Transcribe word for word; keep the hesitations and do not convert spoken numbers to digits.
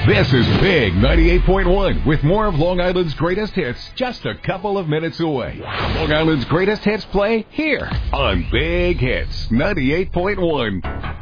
This is Big ninety-eight point one with more of Long Island's greatest hits just a couple of minutes away. Long Island's greatest hits play here on Big Hits ninety-eight point one.